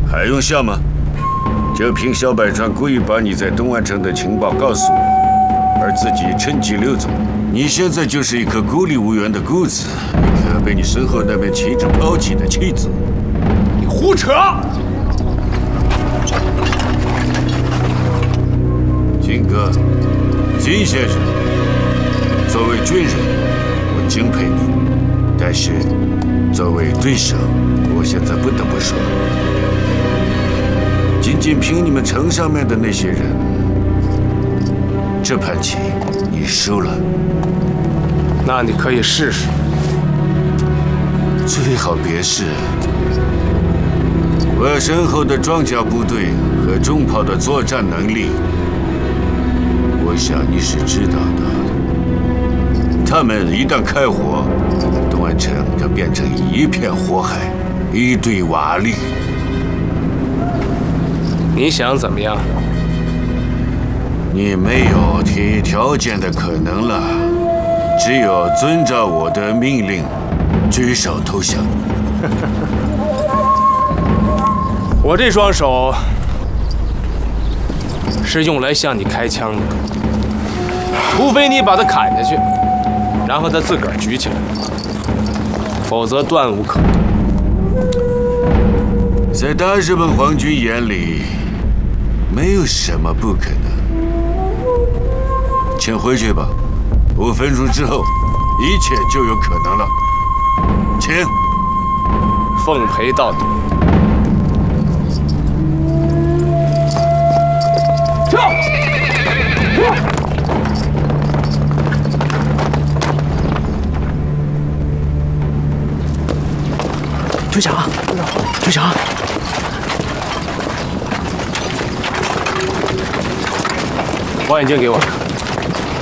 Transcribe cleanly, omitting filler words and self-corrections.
还用下吗？就凭小百川故意把你在东莞城的情报告诉我，而自己趁机溜走。你现在就是一颗孤立无援的孤子，一颗被你身后那面旗帜抛弃的弃子。 你胡扯！ 金哥，金先生，作为军人，我敬佩你，但是作为对手，我现在不得不说，仅凭你们城上面的那些人，这盘棋你输了。 那你可以试试。 最好别试。我身后的装甲部队和重炮的作战能力，我想你是知道的。他们一旦开火，东莞城就变成一片火海，一堆瓦砾。 你想怎么样？ 你没有提条件的可能了，只有遵照我的命令，举手投降。 我这双手是用来向你开枪的，除非你把它砍下去，然后他自个儿举起来，否则断无可能。 在大日本皇军眼里，没有什么不可能。请回去吧，5分钟之后，一切就有可能了。请， 奉陪到底。跳！ 队长，队长， 望远镜给我。